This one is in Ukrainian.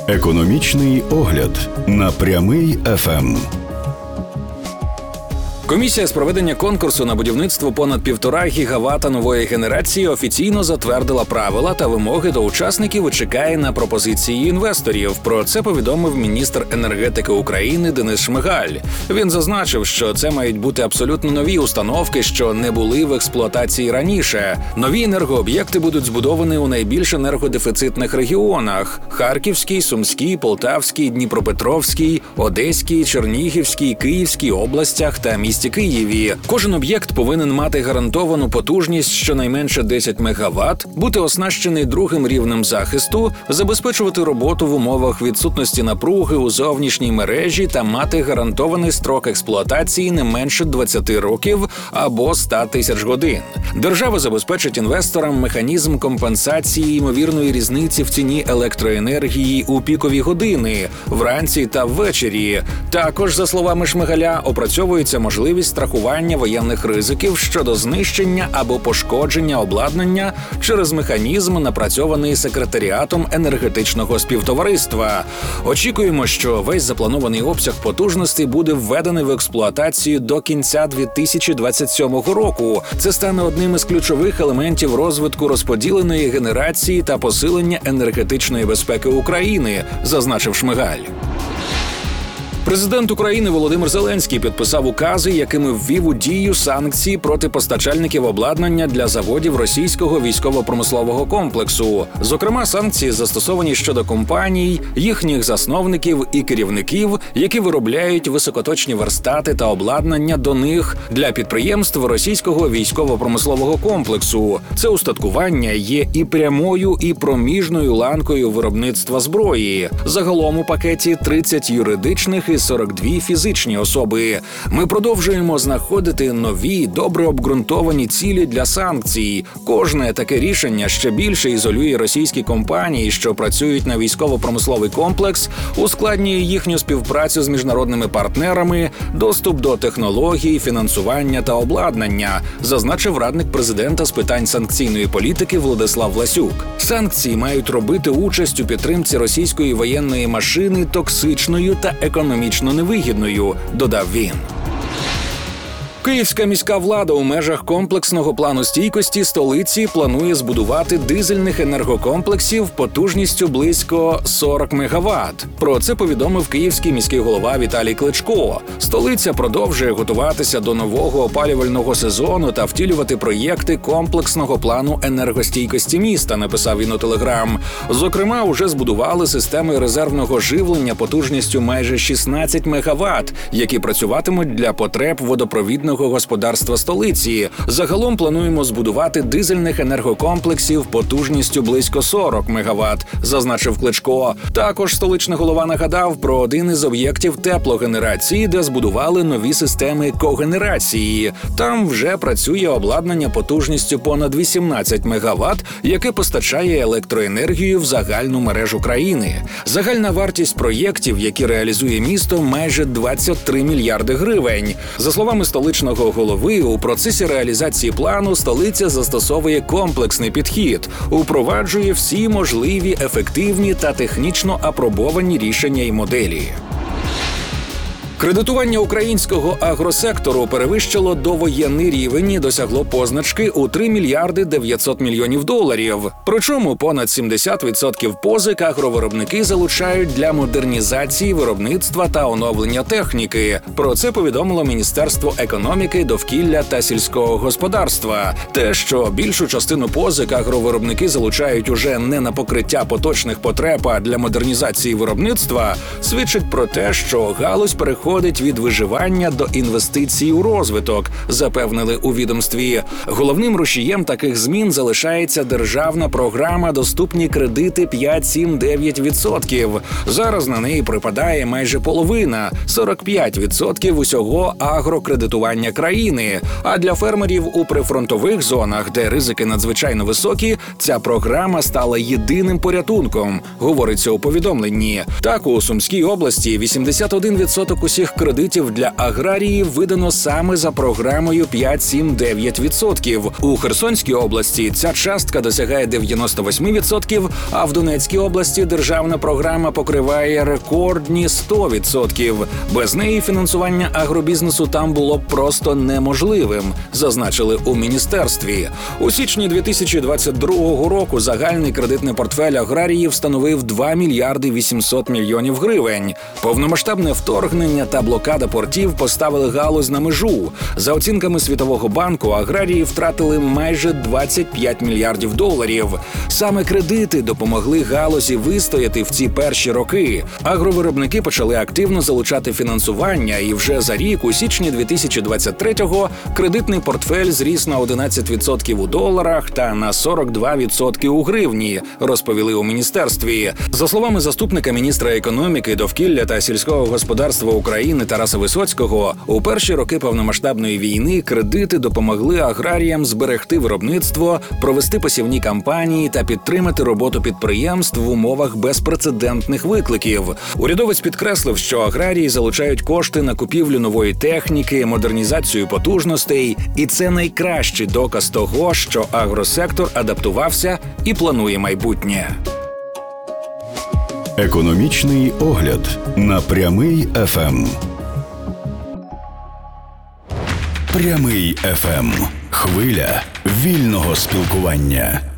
Економічний огляд на Прямий ФМ. Комісія з проведення конкурсу на будівництво понад 1,5 гігавата нової генерації офіційно затвердила правила та вимоги до учасників і чекає на пропозиції інвесторів. Про це повідомив міністр енергетики України Денис Шмигаль. Він зазначив, що це мають бути абсолютно нові установки, що не були в експлуатації раніше. Нові енергооб'єкти будуть збудовані у найбільш енергодефіцитних регіонах – Харківській, Сумській, Полтавській, Дніпропетровській, Одеській, Чернігівській, Київській областях та місті Києві. Кожен об'єкт повинен мати гарантовану потужність щонайменше 10 МВт, бути оснащений другим рівнем захисту, забезпечувати роботу в умовах відсутності напруги у зовнішній мережі та мати гарантований строк експлуатації не менше 20 років або 100 тисяч годин. Держава забезпечить інвесторам механізм компенсації ймовірної різниці в ціні електроенергії у пікові години, вранці та ввечері. Також, за словами Шмигаля, опрацьовується можливість страхування воєнних ризиків щодо знищення або пошкодження обладнання через механізм, напрацьований секретаріатом енергетичного співтовариства. Очікуємо, що весь запланований обсяг потужностей буде введений в експлуатацію до кінця 2027 року. Це стане одним із ключових елементів розвитку розподіленої генерації та посилення енергетичної безпеки України, зазначив Шмигаль. Президент України Володимир Зеленський підписав укази, якими ввів у дію санкції проти постачальників обладнання для заводів російського військово-промислового комплексу. Зокрема, санкції застосовані щодо компаній, їхніх засновників і керівників, які виробляють високоточні верстати та обладнання до них для підприємств російського військово-промислового комплексу. Це устаткування є і прямою, і проміжною ланкою виробництва зброї. Загалом у пакеті 30 юридичних і 42 фізичні особи. Ми продовжуємо знаходити нові, добре обґрунтовані цілі для санкцій. Кожне таке рішення ще більше ізолює російські компанії, що працюють на військово-промисловий комплекс, ускладнює їхню співпрацю з міжнародними партнерами, доступ до технологій, фінансування та обладнання, зазначив радник президента з питань санкційної політики Владислав Власюк. Санкції мають робити участь у підтримці російської воєнної машини токсичною та економічно невигідною, додав він. Київська міська влада у межах комплексного плану стійкості столиці планує збудувати дизельних енергокомплексів потужністю близько 40 МВт. Про це повідомив київський міський голова Віталій Кличко. Столиця продовжує готуватися до нового опалювального сезону та втілювати проєкти комплексного плану енергостійкості міста, написав він у Телеграм. Зокрема, уже збудували системи резервного живлення потужністю майже 16 МВт, які працюватимуть для потреб водопровідного господарства столиці. Загалом плануємо збудувати дизельних енергокомплексів потужністю близько 40 МВт, зазначив Кличко. Також столичний голова нагадав про один із об'єктів теплогенерації, де збудували нові системи когенерації. Там вже працює обладнання потужністю понад 18 МВт, яке постачає електроенергію в загальну мережу країни. Загальна вартість проєктів, які реалізує місто, майже 23 мільярди гривень. За словами столичного голови, у процесі реалізації плану столиця застосовує комплексний підхід, упроваджує всі можливі ефективні та технічно апробовані рішення і моделі. Кредитування українського агросектору перевищило довоєнний рівень і досягло позначки у 3 мільярди 900 мільйонів доларів. Причому понад 70% позик агровиробники залучають для модернізації виробництва та оновлення техніки. Про це повідомило Міністерство економіки, довкілля та сільського господарства. Те, що більшу частину позик агровиробники залучають уже не на покриття поточних потреб, а для модернізації виробництва, свідчить про те, що галузь переходить від виживання до інвестицій у розвиток, запевнили у відомстві. Головним рушієм таких змін залишається державна програма «Доступні кредити 5-7-9%». Зараз на неї припадає майже половина – 45% усього агрокредитування країни. А для фермерів у прифронтових зонах, де ризики надзвичайно високі, ця програма стала єдиним порятунком, говориться у повідомленні. Так, у Сумській області 81% усіх цих кредитів для аграріїв видано саме за програмою 5-7-9%. У Херсонській області ця частка досягає 98%, а в Донецькій області державна програма покриває рекордні 100%. Без неї фінансування агробізнесу там було б просто неможливим, зазначили у міністерстві. У січні 2022 року загальний кредитний портфель аграріїв становив 2 мільярди 800 мільйонів гривень. Повномасштабне вторгнення та блокада портів поставили галузь на межу. За оцінками Світового банку, аграрії втратили майже 25 мільярдів доларів. Саме кредити допомогли галузі вистояти в ці перші роки. Агровиробники почали активно залучати фінансування, і вже за рік, у січні 2023-го, кредитний портфель зріс на 11% у доларах та на 42% у гривні, розповіли у міністерстві. За словами заступника міністра економіки, довкілля та сільського господарства України Тараса Висоцького, у перші роки повномасштабної війни кредити допомогли аграріям зберегти виробництво, провести посівні кампанії та підтримати роботу підприємств в умовах безпрецедентних викликів. Урядовець підкреслив, що аграрії залучають кошти на купівлю нової техніки, модернізацію потужностей, і це найкращий доказ того, що агросектор адаптувався і планує майбутнє. Економічний огляд на Прямий ФМ. Прямий ФМ. Хвиля вільного спілкування.